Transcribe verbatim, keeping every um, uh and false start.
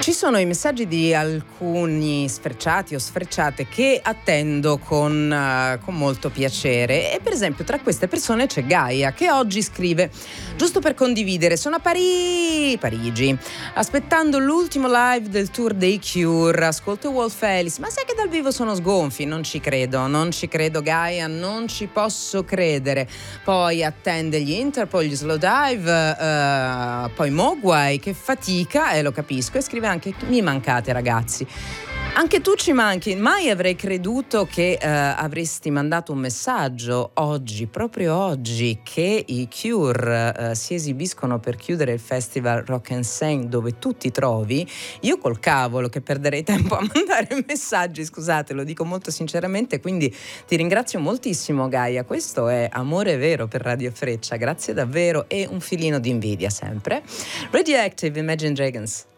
Ci sono i messaggi di alcuni sfrecciati o sfrecciate che attendo con, uh, con molto piacere, e per esempio tra queste persone c'è Gaia, che oggi scrive: giusto per condividere, sono a Pari- Parigi aspettando l'ultimo live del tour dei Cure, ascolto Wolf Alice, ma sai che dal vivo sono sgonfi? Non ci credo, non ci credo Gaia, non ci posso credere. Poi attende gli Interpol, gli Slow Dive, uh, poi Mogwai, che fatica, e eh, lo capisco, e scrive anche: mi mancate ragazzi, anche tu ci manchi. Mai avrei creduto che uh, avresti mandato un messaggio oggi, proprio oggi, che i Cure uh, si esibiscono per chiudere il festival Rock and Sing, dove tu ti trovi. Io col cavolo che perderei tempo a mandare messaggi, scusate, lo dico molto sinceramente, quindi ti ringrazio moltissimo Gaia, questo è amore vero per Radio Freccia, grazie davvero, e un filino di invidia sempre. Radioactive, Imagine Dragons.